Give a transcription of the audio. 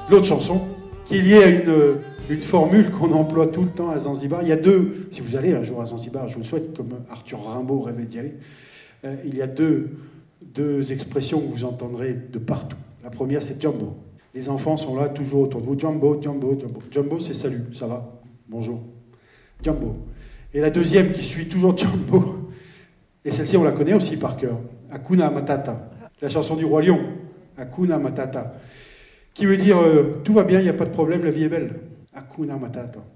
l'autre chanson, qui est liée à une formule qu'on emploie tout le temps à Zanzibar. Il y a deux, si vous allez un jour à Zanzibar, je vous le souhaite, comme Arthur Rimbaud rêvait d'y aller, il y a deux expressions que vous entendrez de partout. La première, c'est Jumbo. Les enfants sont là toujours autour de vous. Jumbo, Jumbo, Jumbo. Jumbo, c'est salut, ça va, bonjour. Jumbo. Et la deuxième qui suit toujours Jumbo, et celle-ci on la connaît aussi par cœur, Hakuna Matata, la chanson du Roi Lion, Hakuna Matata, qui veut dire tout va bien, il n'y a pas de problème, la vie est belle. Hakuna Matata.